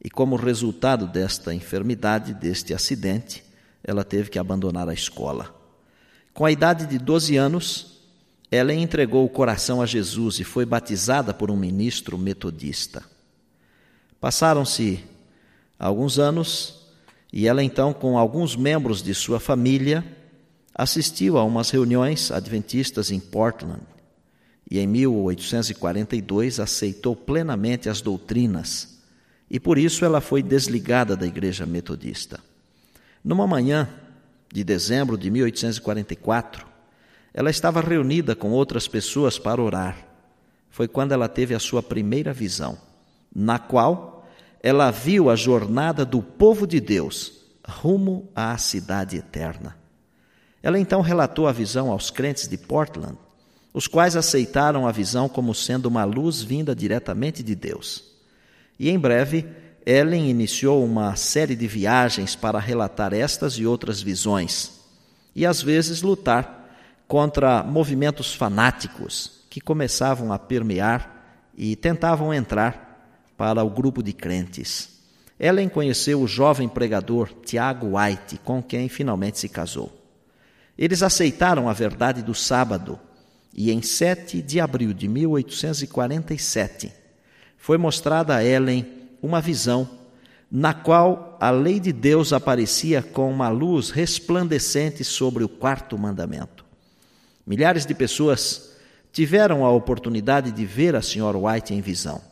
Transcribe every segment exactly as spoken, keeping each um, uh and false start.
E como resultado desta enfermidade, deste acidente, ela teve que abandonar a escola. Com a idade de doze anos, Ellen entregou o coração a Jesus e foi batizada por um ministro metodista. Passaram-se alguns anos e ela então, com alguns membros de sua família, assistiu a umas reuniões adventistas em Portland e em mil oitocentos e quarenta e dois aceitou plenamente as doutrinas e por isso ela foi desligada da igreja metodista. Numa manhã de dezembro de mil oitocentos e quarenta e quatro, ela estava reunida com outras pessoas para orar. Foi quando ela teve a sua primeira visão, na qual ela viu a jornada do povo de Deus rumo à cidade eterna. Ela então relatou a visão aos crentes de Portland, os quais aceitaram a visão como sendo uma luz vinda diretamente de Deus. E em breve, Ellen iniciou uma série de viagens para relatar estas e outras visões, e às vezes lutar contra movimentos fanáticos que começavam a permear e tentavam entrar para o grupo de crentes. Ellen conheceu o jovem pregador Tiago White, com quem finalmente se casou. Eles aceitaram a verdade do sábado e em sete de abril de mil oitocentos e quarenta e sete foi mostrada a Ellen uma visão na qual a lei de Deus aparecia com uma luz resplandecente sobre o quarto mandamento. Milhares de pessoas tiveram a oportunidade de ver a senhora White em visão.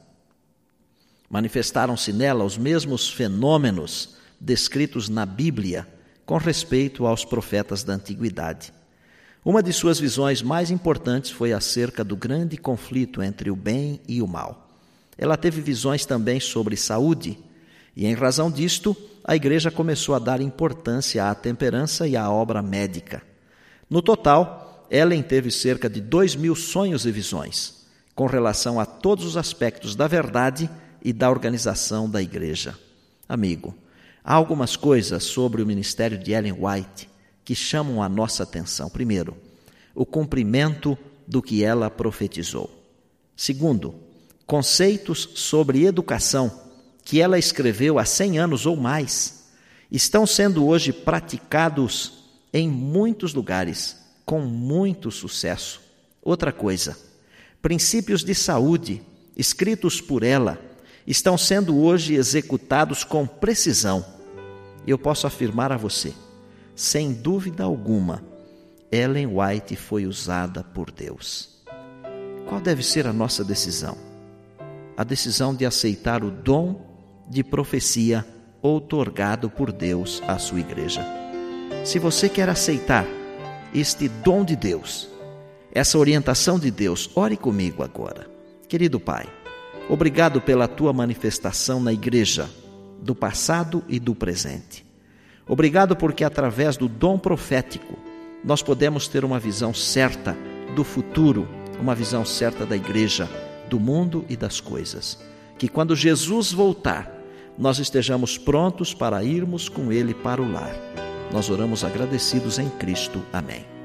Manifestaram-se nela os mesmos fenômenos descritos na Bíblia com respeito aos profetas da antiguidade. Uma de suas visões mais importantes foi acerca do grande conflito entre o bem e o mal. Ela teve visões também sobre saúde, e em razão disto, a igreja começou a dar importância à temperança e à obra médica. No total, Ellen teve cerca de dois mil sonhos e visões, com relação a todos os aspectos da verdade e da organização da igreja. Amigo, há algumas coisas sobre o ministério de Ellen White que chamam a nossa atenção. Primeiro, o cumprimento do que ela profetizou. Segundo, conceitos sobre educação que ela escreveu há cem anos ou mais estão sendo hoje praticados em muitos lugares, com muito sucesso. Outra coisa, princípios de saúde escritos por ela estão sendo hoje executados com precisão. Eu posso afirmar a você, sem dúvida alguma, Ellen White foi usada por Deus. Qual deve ser a nossa decisão? A decisão de aceitar o dom de profecia outorgado por Deus à sua igreja. Se você quer aceitar este dom de Deus, essa orientação de Deus, ore comigo agora. Querido Pai, obrigado pela tua manifestação na igreja, do passado e do presente. Obrigado porque através do dom profético nós podemos ter uma visão certa do futuro, uma visão certa da igreja, do mundo e das coisas. Que quando Jesus voltar, nós estejamos prontos para irmos com Ele para o lar. Nós oramos agradecidos em Cristo. Amém.